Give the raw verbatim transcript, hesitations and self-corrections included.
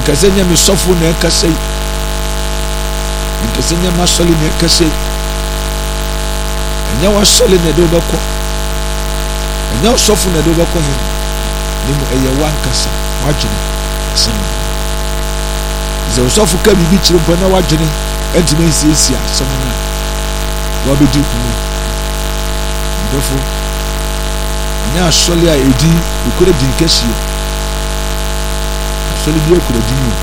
nkasenya me sɔfo na ɛkasa yi, nkasenya masɔle na ɛkasa yi. Ɛnyɛ wasɔle na ɛde wobɛkɔ, ɛnyɛ sɔfo na ɛde wobɛkɔ hɛn, ne mu ɛyɛ wankasa wadwene asɛm no. Sɛ ɔsɔfo ka biribi kyerɛ mpo na wadwene ɛntumi nsiesie asɛm no a wabɛdi kumu. Ndɔfo, ɛnyɛ asɔle a ɛdi ekura din kɛseɛ, asɔle bi ekura din o.